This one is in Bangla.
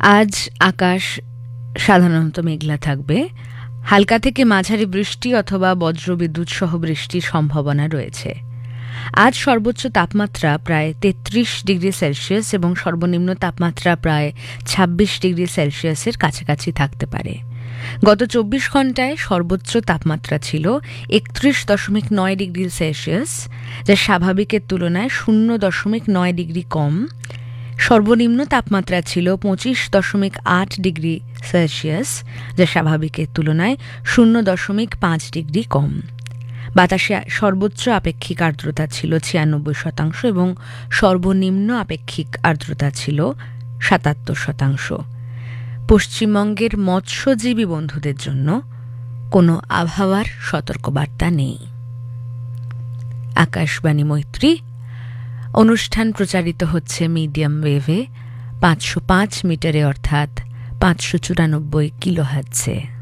আজ আকাশ সাধারণত মেঘলা থাকবে। হালকা থেকে মাঝারি বৃষ্টি অথবা বজ্রবিদ্যুৎ সহ বৃষ্টির সম্ভাবনা রয়েছে। আজ সর্বোচ্চ তাপমাত্রা প্রায় ৩৩ ডিগ্রি সেলসিয়াস এবং সর্বনিম্ন তাপমাত্রা প্রায় ২৬ ডিগ্রি সেলসিয়াসের কাছাকাছি থাকতে পারে। গত ২৪ ঘন্টায় সর্বোচ্চ তাপমাত্রা ছিল ৩১.৯ ডিগ্রি সেলসিয়াস, যা স্বাভাবিকের তুলনায় ০.৯ ডিগ্রি কম। সর্বনিম্ন তাপমাত্রা ছিল ২৫.৮ ডিগ্রি সেলসিয়াস, যা স্বাভাবিকের তুলনায় ০.৫ ডিগ্রি কম। বাতাসে সর্বোচ্চ আপেক্ষিক আর্দ্রতা ছিল ৯৬% এবং সর্বনিম্ন আপেক্ষিক আর্দ্রতা ছিল ৭৭%। পশ্চিমবঙ্গের মৎস্যজীবী বন্ধুদের জন্য কোনো আবহাওয়ার সতর্কবার্তা নেই। আকাশবাণী মৈত্রী অনুষ্ঠান প্রচারিত হচ্ছে মিডিয়াম ওয়েভে ৫০৫ মিটারে অর্থাৎ ৫৯৪ কিলোহার্টজে।